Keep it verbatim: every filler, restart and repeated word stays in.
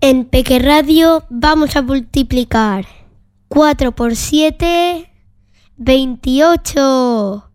En Peque Radio vamos a multiplicar cuatro por siete, veintiocho.